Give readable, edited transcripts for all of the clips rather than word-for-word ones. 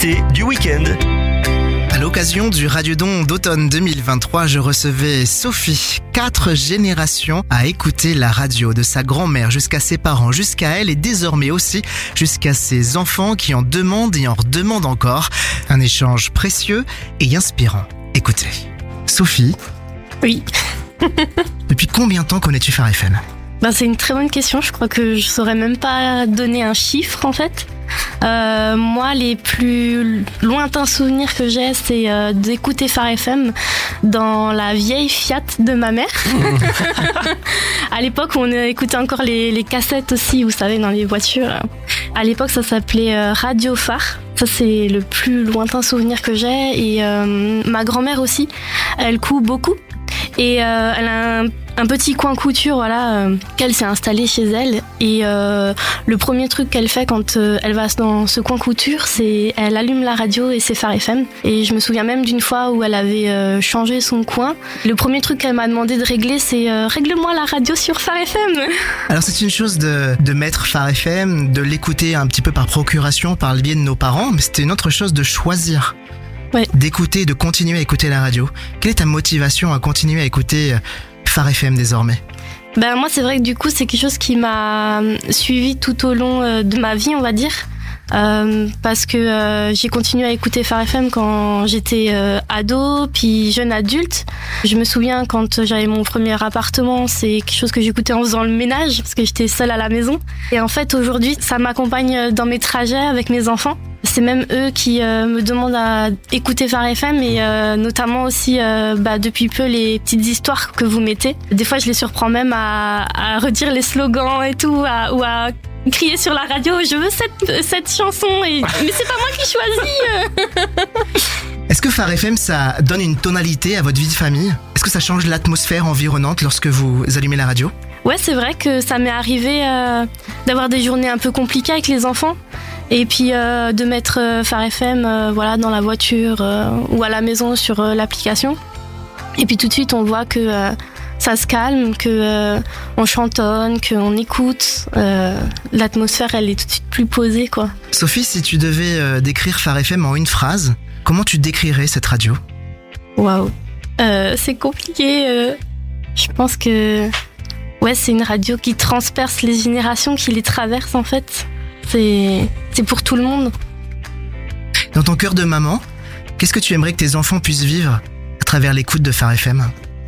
l'invité du week-end. À l'occasion du Radiodon d'automne 2023, je recevais Sophie. 4 générations à écouter la radio, de sa grand-mère jusqu'à ses parents, jusqu'à elle et désormais aussi jusqu'à ses enfants qui en demandent et en redemandent encore. Un échange précieux et inspirant. Écoutez, Sophie. Oui. Depuis combien de temps connais-tu Phare FM ? C'est une très bonne question. Je crois que je saurais même pas donner un chiffre en fait. Moi, les plus lointains souvenirs que j'ai, c'est d'écouter Phare FM dans la vieille Fiat de ma mère. À l'époque, on écoutait encore les cassettes aussi, vous savez, dans les voitures. À l'époque, ça s'appelait Radio Phare. Ça, c'est le plus lointain souvenir que j'ai. Et ma grand-mère aussi, elle coud beaucoup. Et elle a un petit coin couture, voilà, qu'elle s'est installée chez elle. Et le premier truc qu'elle fait quand elle va dans ce coin couture, c'est elle allume la radio et c'est Phare FM. Et je me souviens même d'une fois où elle avait changé son coin. Le premier truc qu'elle m'a demandé de régler, c'est règle-moi la radio sur Phare FM. Alors c'est une chose de mettre Phare FM, de l'écouter un petit peu par procuration, par le biais de nos parents, mais c'était une autre chose de choisir. Ouais. D'écouter, de continuer à écouter la radio. Quelle est ta motivation à continuer à écouter Phare FM désormais ? Moi, c'est vrai que du coup, c'est quelque chose qui m'a suivi tout au long de ma vie, on va dire. Parce que j'ai continué à écouter Phare FM quand j'étais ado, puis jeune adulte. Je me souviens quand j'avais mon premier appartement, c'est quelque chose que j'écoutais en faisant le ménage, parce que j'étais seule à la maison. Et en fait, aujourd'hui, ça m'accompagne dans mes trajets avec mes enfants. C'est même eux qui me demandent à écouter Phare FM et notamment aussi depuis peu les petites histoires que vous mettez. Des fois je les surprends même à redire les slogans et tout, ou à crier sur la radio je veux cette chanson mais c'est pas moi qui choisis. Est-ce que Phare FM ça donne une tonalité à votre vie de famille ? Est-ce que ça change l'atmosphère environnante lorsque vous allumez la radio ? Ouais, c'est vrai que ça m'est arrivé d'avoir des journées un peu compliquées avec les enfants. Et puis de mettre Phare FM dans la voiture ou à la maison sur l'application. Et puis tout de suite on voit que ça se calme, que on chantonne, qu'on écoute. L'atmosphère elle est tout de suite plus posée quoi. Sophie, si tu devais décrire Phare FM en une phrase, comment tu décrirais cette radio ? Waouh, c'est compliqué. Je pense que c'est une radio qui transperce les générations, qui les traverse en fait. C'est pour tout le monde. Dans ton cœur de maman, qu'est-ce que tu aimerais que tes enfants puissent vivre à travers l'écoute de Phare FM ?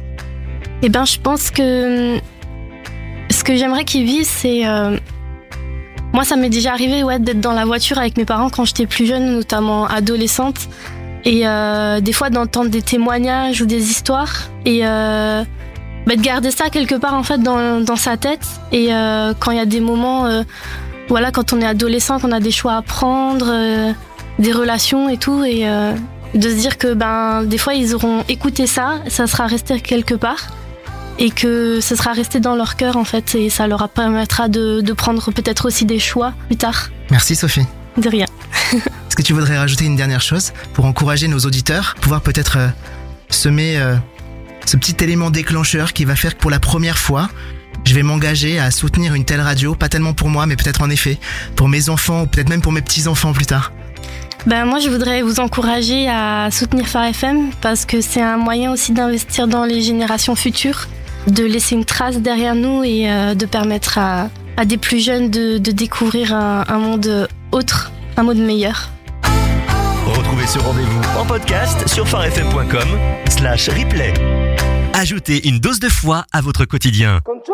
Je pense que ce que j'aimerais qu'ils vivent, c'est... Moi, ça m'est déjà arrivé d'être dans la voiture avec mes parents quand j'étais plus jeune, notamment adolescente. Et des fois, d'entendre des témoignages ou des histoires. Et de garder ça quelque part en fait dans sa tête. Et quand il y a des moments... quand on est adolescent, qu'on a des choix à prendre, des relations et tout, et de se dire que des fois ils auront écouté ça sera resté quelque part, et que ce sera resté dans leur cœur en fait, et ça leur permettra de prendre peut-être aussi des choix plus tard. Merci Sophie. De rien. Est-ce que tu voudrais rajouter une dernière chose pour encourager nos auditeurs, pouvoir peut-être semer ce petit élément déclencheur qui va faire que pour la première fois, je vais m'engager à soutenir une telle radio, pas tellement pour moi, mais peut-être en effet pour mes enfants ou peut-être même pour mes petits-enfants plus tard. Moi, je voudrais vous encourager à soutenir Phare FM parce que c'est un moyen aussi d'investir dans les générations futures, de laisser une trace derrière nous et de permettre à des plus jeunes de découvrir un monde autre, un monde meilleur. Retrouvez ce rendez-vous en podcast sur pharefm.com/replay. Ajoutez une dose de foi à votre quotidien.